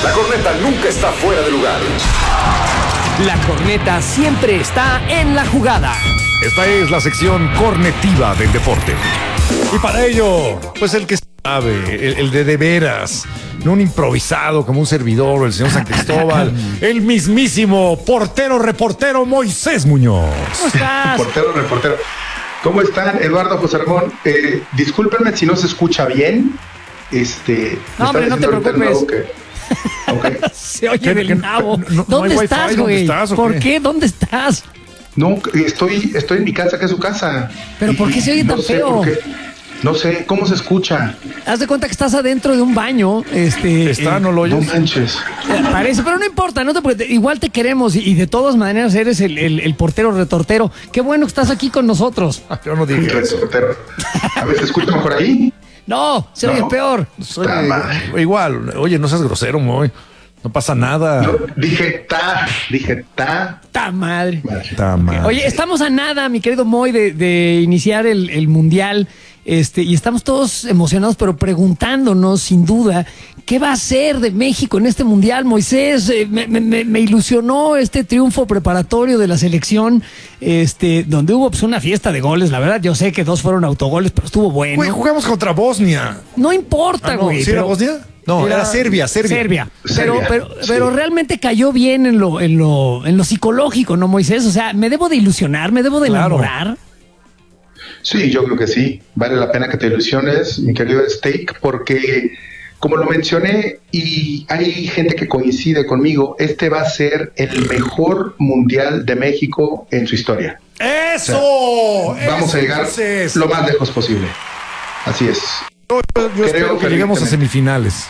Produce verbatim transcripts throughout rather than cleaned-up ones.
La corneta nunca está fuera de lugar. La corneta siempre está en la jugada. Esta es la sección cornetiva del deporte. Y para ello, pues el que sabe, el, el de de veras, no un improvisado como un servidor o el señor San Cristóbal, el mismísimo portero reportero Moisés Muñoz. ¿Cómo estás? Portero reportero. ¿Cómo están, Eduardo, José Ramón? Eh, discúlpenme si no se escucha bien. Este, No, hombre, no te preocupes. Que... Okay. Se oye ¿Qué, del qué, nabo. no, no, ¿Dónde no hay estás, wifi? ¿Dónde güey? estás, o ¿Por qué? qué? ¿Dónde estás? No, estoy, estoy en mi casa, que es su casa. ¿Pero Y, por qué se oye no tan sé feo? por qué. No sé, ¿cómo se escucha? Haz de cuenta que estás adentro de un baño. Este, Está, eh, no lo No oyes. manches. eh, parece, pero no importa, no te preocupes, igual te queremos y, y de todas maneras eres el, el, el portero retortero. Qué bueno que estás aquí con nosotros. Yo no dije eso. Reportero. A ver, ¿se escucha mejor ahí? No, se oye No. peor. Soy- Ta madre. igual, oye, no seas grosero, Moy. No pasa nada. No, dije ta, dije ta. ¡Ta madre! Ta madre. Oye, estamos a nada, mi querido Moy, de, de iniciar el, el Mundial. Este, y estamos todos emocionados, pero preguntándonos, sin duda, ¿qué va a ser de México en este Mundial, Moisés? Eh, me, me- me ilusionó este triunfo preparatorio de la selección, este, donde hubo pues, una fiesta de goles. La verdad, yo sé que dos fueron autogoles, pero estuvo bueno. Güey, jugamos contra Bosnia. No importa, Ah, no, güey. ¿sí era pero- Bosnia? No, era Serbia, Serbia. Serbia. Pero, Serbia, pero, sí. pero realmente cayó bien en lo, en lo, en lo psicológico, ¿no, Moisés? O sea, me debo de ilusionar, me debo de Claro. enamorar. Sí, yo creo que sí. Vale la pena que te ilusiones, mi querido Steak, porque, como lo mencioné, y hay gente que coincide conmigo, este va a ser el mejor mundial de México en su historia. ¡Eso! Vamos Eso, a llegar Moisés. lo más lejos posible. Así es. Yo, yo espero que lleguemos a fervientemente. semifinales.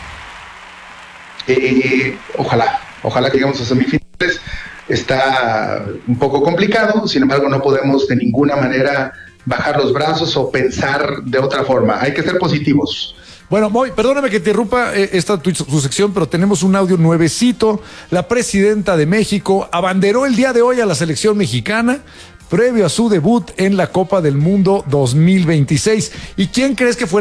Eh, ojalá, ojalá que lleguemos a semifinales. Está un poco complicado, sin embargo, no podemos de ninguna manera bajar los brazos o pensar de otra forma. Hay que ser positivos. Bueno, Moy, perdóname que te interrumpa eh, esta tu, su sección, pero tenemos un audio nuevecito. La presidenta de México abanderó el día de hoy a la selección mexicana previo a su debut en la Copa del Mundo dos mil veintiséis. ¿Y quién crees que fue